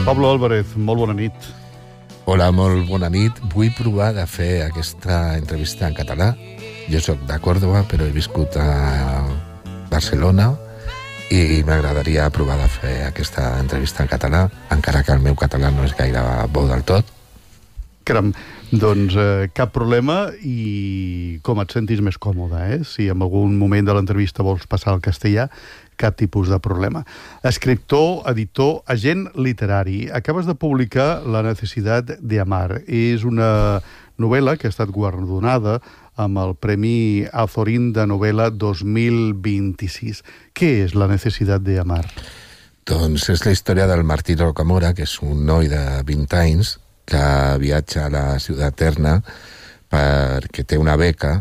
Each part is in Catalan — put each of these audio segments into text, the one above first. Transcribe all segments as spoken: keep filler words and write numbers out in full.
Pablo Álvarez, molt bona nit. Hola, molt bona nit. Vull provar de fer aquesta entrevista en català. Jo soc de Còrdova, però he viscut a Barcelona i m'agradaria provar de fer aquesta entrevista en català, encara que el meu català no és gaire bo del tot. Caram, doncs eh, cap problema i com et sentis més còmode, eh? Si en algun moment de l'entrevista vols passar al castellà, cap tipus de problema. Escriptor, editor, agent literari. Acabes de publicar La necesidad de amar. És una novel·la que ha estat guardonada amb el Premi Azorín de novel·la dos mil vint-i-sis. Què és La necesidad de amar? Doncs és la història del Martí Rocamora, que és un noi de vint anys que viatja a la ciutat eterna perquè té una beca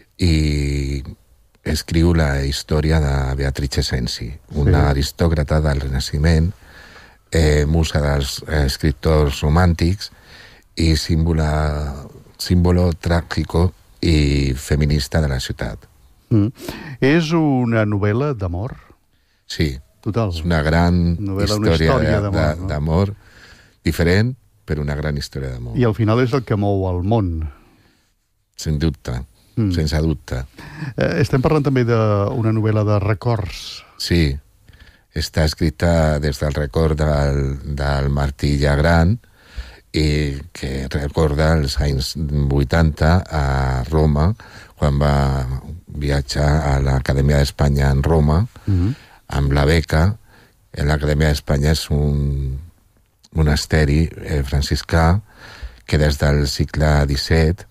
i escriu la història de Beatrice Cenci, una sí. aristòcrata del Renaixement, eh, musa dels eh, escriptors romàntics i símbolo, símbolo tràgico i feminista de la ciutat. Mm. És una novel·la d'amor? Sí. Total. És una gran novel·la, història, una història d'amor, no? d'amor, diferent, però una gran història d'amor. I al final és el que mou el món. Sens dubte, mm. sense dubte. Eh, estem parlant també d'una novel·la de records. Sí, està escrita des del record del, del Martí ja gran i que recorda els anys vuitanta a Roma, quan va viatjar a l'Acadèmia d'Espanya en Roma, mm-hmm. amb la beca. L'Acadèmia d'Espanya és un monasteri eh, franciscà que des del segle disset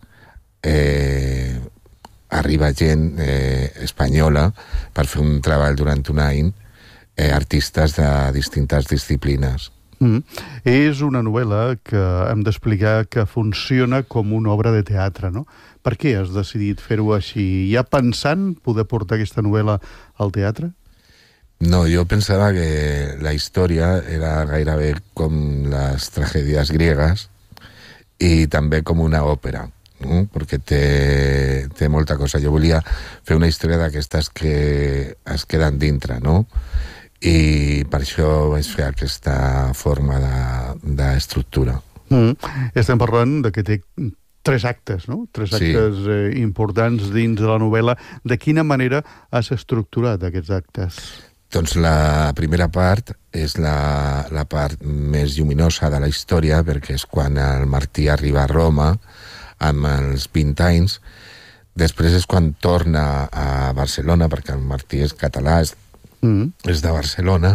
eh, arriba gent eh, espanyola per fer un treball durant un any, eh, artistes de distintes disciplines. Mm. És una novel·la que hem d'explicar que funciona com una obra de teatre, no? Per què has decidit fer-ho així? Ja pensant poder portar aquesta novel·la al teatre? No, jo pensava que la història era gairebé com les tragèdies griegues i també com una òpera, no? Perquè té, té molta cosa. Jo volia fer una història d'aquestes que es queden dintre, no? I per això vaig fer aquesta forma d'estructura. De, mm. Estem parlant de que té tres actes, no? Tres actes sí. eh, importants dins de la novel·la. De quina manera has estructurat aquests actes? Doncs la primera part és la, la part més lluminosa de la història, perquè és quan el Martí arriba a Roma amb els vint anys. Després és quan torna a Barcelona, perquè el Martí és català, és, mm. és de Barcelona,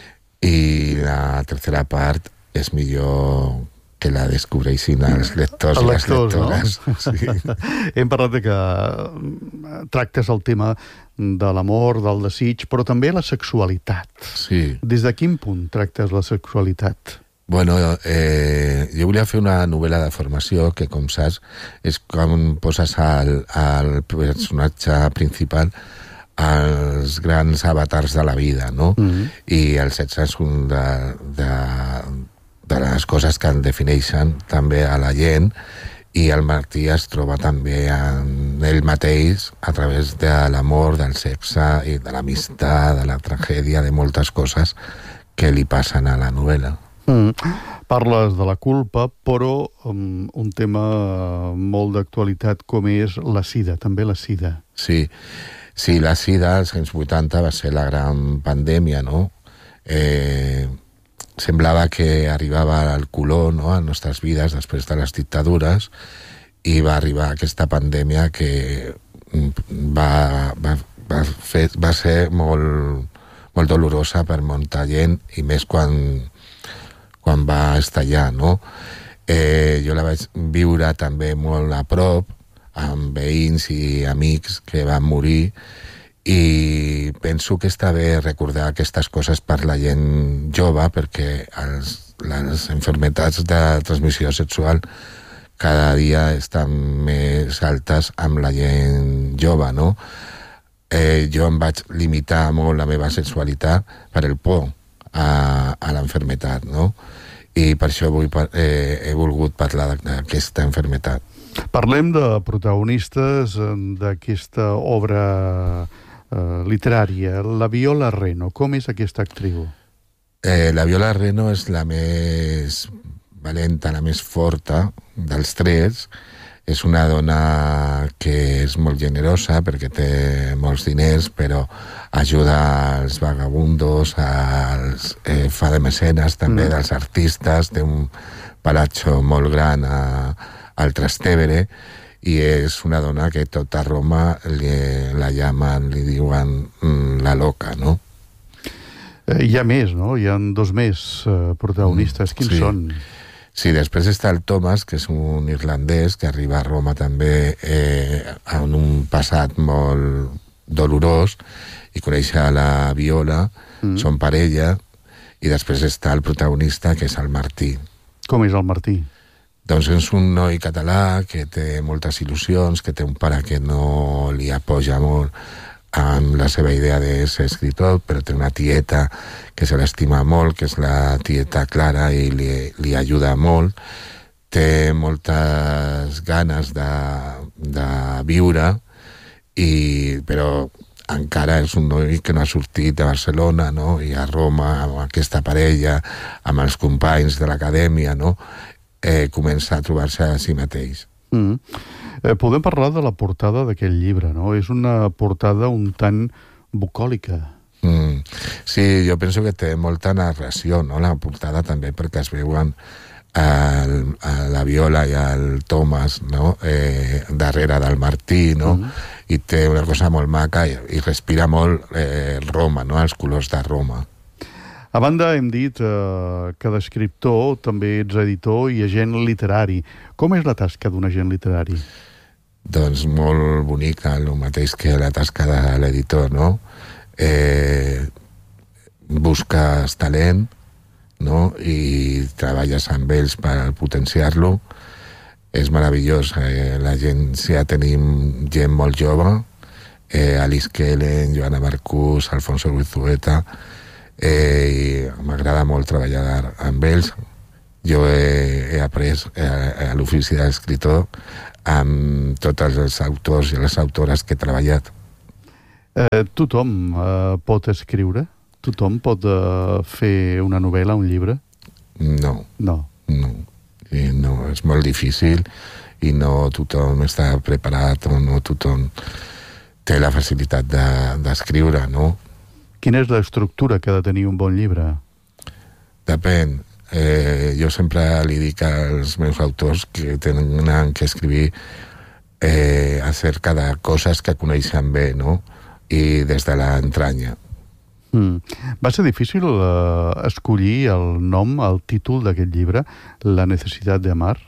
i la tercera part és millor que la descobreixin els lectors i les lectores. No? Sí. Hem parlat de que tractes el tema de l'amor, del desig, però també la sexualitat. Sí. Des de quin punt tractes la sexualitat? Bueno, eh, jo volia fer una novel·la de formació que, com saps, és com poses al, al personatge principal als grans avatars de la vida, no? Mm-hmm. I el sexe és un de, de, de les coses que en defineixen també a la gent, i el Martí es troba també en ell mateix a través de l'amor, del sexe i de l'amistat, de la tragèdia, de moltes coses que li passen a la novel·la. Mm. Parles de la culpa, però um, un tema molt d'actualitat com és la sida, també la sida. Sí, sí, la sida als anys vuitanta va ser la gran pandèmia, no? Eh... Semblava que arribava al color, no?, a les nostres vides després de les dictadures, i va arribar aquesta pandèmia que va, va, va, fer, va ser molt, molt dolorosa per molta gent, i més quan, quan va estallar, no? Eh, jo la vaig viure també molt a prop, amb veïns i amics que van morir, i penso que està bé recordar aquestes coses per la gent jove, perquè els, les malalties de transmissió sexual cada dia estan més altes amb la gent jove, no? Eh, jo em vaig limitar molt la meva sexualitat per el por a, a la malaltia, no? I per això vull, eh, he volgut parlar d'aquesta malaltia. Parlem de protagonistes d'aquesta obra eh, literària. La Viola Reno, com és aquesta actriu? Eh, la Viola Reno és la més valenta, la més forta dels tres. És una dona que és molt generosa perquè té molts diners, però ajuda als vagabundos, als, eh, fa de mecenes també mm. dels artistes, té un palatxo molt gran a, al Trastevere, i és una dona que tota Roma li, la llamen, li diuen mm, la loca, no? Eh, hi ha més, no? Hi ha dos més eh, protagonistes. Quins sí. són? Sí, després està el Thomas, que és un irlandès que arriba a Roma també eh, en un passat molt dolorós i coneix a la Viola, mm. són parella, i després està el protagonista, que és el Martí. Com és el Martí? Doncs és un noi català que té moltes il·lusions, que té un pare que no li apoya molt amb la seva idea de ser escritor, però té una tieta que se l'estima molt, que és la tieta Clara, i li, li ajuda molt. Té moltes ganes de, de viure, i, però encara és un noi que no ha sortit de Barcelona, no? I a Roma, amb aquesta parella, amb els companys de l'acadèmia, no? eh, comença a trobar-se a si mateix. Mm. Eh, podem parlar de la portada d'aquest llibre, no? És una portada un tant bucòlica. Mm. Sí, jo penso que té molta narració, no?, la portada també, perquè es veuen el, a la Viola i el Thomas, no?, eh, darrere del Martí, no?, mm. i té una cosa molt maca i, i respira molt eh, Roma, no?, els colors de Roma. A banda, hem dit eh, que d'escriptor també ets editor i agent literari. Com és la tasca d'un agent literari? Doncs molt bonica, el mateix que la tasca de l'editor, no? Eh, busques talent, no?, i treballes amb ells per potenciar-lo. És meravellós. Eh, l'agència tenim gent molt jove, eh, Alice Kellen, Joana Marcús, Alfonso Guizueta, eh, i m'agrada molt treballar amb ells. Jo he, he après a, a l'ofici d'escritor amb tots els autors i les autores que he treballat. Eh, tothom eh, pot escriure? Tothom pot eh, fer una novel·la, un llibre? No. No. No. I no, és molt difícil i no tothom està preparat o no tothom té la facilitat d'escriure, de, no? Quina és l'estructura que ha de tenir un bon llibre? Depèn. Eh, jo sempre li dic als meus autors que tenen que escriure eh, acerca de coses que coneixen bé, no?, i des de l'entranya. Mm. Va ser difícil eh, escollir el nom, el títol d'aquest llibre, La necessitat d'amar?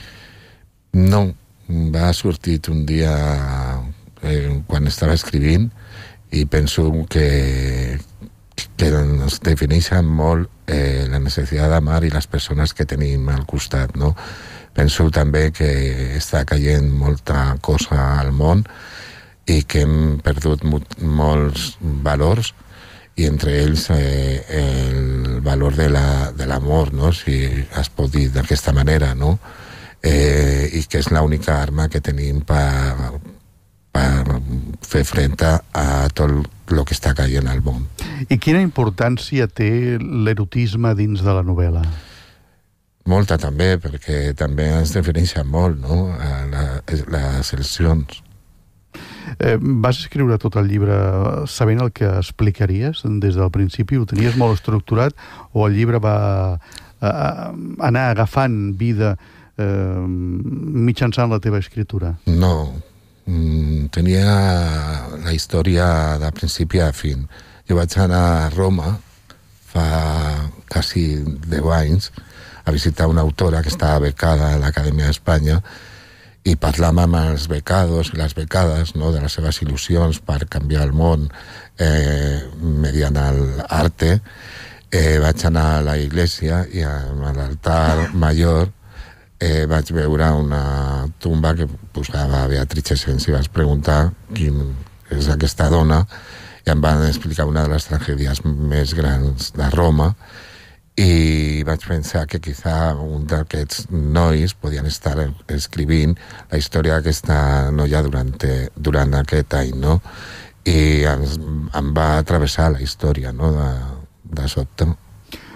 No, va sortir un dia eh, quan estava escrivint, i penso que que ens defineixen molt eh, la necessitat d'amar i les persones que tenim al costat, no? Penso també que està caient molta cosa al món i que hem perdut molts valors, i entre ells eh, el valor de l'amor, la, no?, si es pot dir d'aquesta manera, no? Eh, i que és l'única arma que tenim per, per fer front a tot el que està caient al món. I quina importància té l'erotisme dins de la novel·la? Molta també, perquè també ens defineixen molt, no?, la, les eleccions. Eh, vas escriure tot el llibre sabent el que explicaries des del principi? Ho tenies molt estructurat o el llibre va eh, anar agafant vida eh, mitjançant la teva escritura? No, mm, tenia la història de principi a fin. Jo vaig anar a Roma fa quasi deu anys a visitar una autora que estava becada a l'Acadèmia d'Espanya, i parlàvem amb els becados i les becades, no?, de les seves il·lusions per canviar el món eh, mediante l'arte. Eh, vaig anar a la iglesia i a l'altar major eh, vaig veure una tumba que posava Beatrice Sensi, i vaig preguntar quin és aquesta dona, i em van explicar una de les tragèdies més grans de Roma, i vaig pensar que quizá un d'aquests nois podien estar escrivint la història d'aquesta noia durant, durant aquest any, no? I ens, em va atravessar la història, no?, de, de sobte.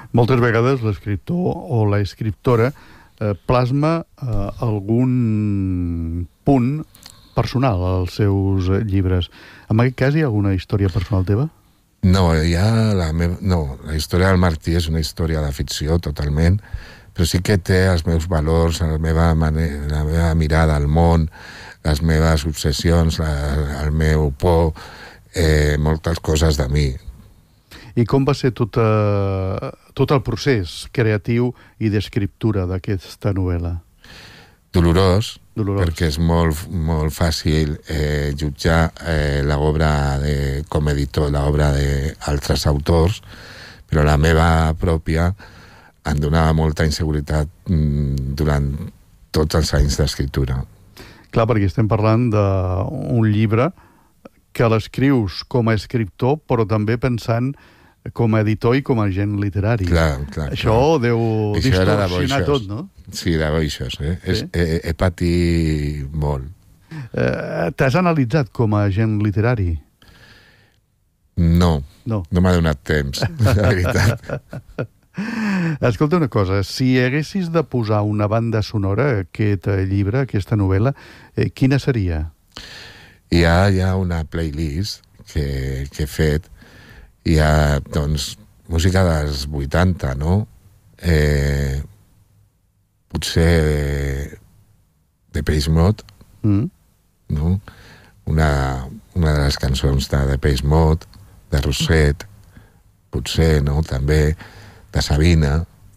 Moltes vegades l'escriptor o la escriptora eh, plasma eh, algun punt personal als seus llibres. En aquest cas hi ha alguna història personal teva? No, ja la meva... no, la història del Martí és una història de ficció totalment, però sí que té els meus valors, la meva, manera, la meva mirada al món, les meves obsessions, la, el meu por, eh, moltes coses de mi. I com va ser tot, uh, tot el procés creatiu i d'escriptura d'aquesta novel·la? Dolorós, Dolorós, perquè és molt, molt fàcil eh, jutjar eh, l'obra de, com a editor, l'obra d'altres autors, però la meva pròpia em donava molta inseguretat mm, durant tots els anys d'escriptura. Clar, perquè estem parlant d'un llibre que l'escrius com a escriptor, però també pensant com a editor i com a agent literari. Clar, clar. Això clar. deu Això distorsionar tot, no? Sí, de boixos, eh? Sí? És, he, he patit molt. Eh, T'has analitzat com a agent literari? No, No. no m'ha donat temps, la veritat. Escolta una cosa, si haguessis de posar una banda sonora a aquest llibre, a aquesta novel·la, eh, quina seria? Hi ha, hi ha una playlist que, que he fet. Hi ha, doncs, música dels vuitanta, no? Eh, potser de, de Depeche Mode, Mm. no? Una, una de les cançons de Depeche Mode, de Rosset, potser, no? També de Sabina.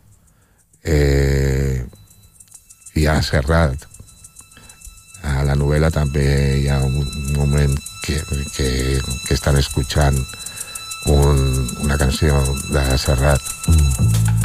Eh, hi ha Serrat. A la novel·la també hi ha un moment que, que, que estan escuchant un, una canció de Serrat.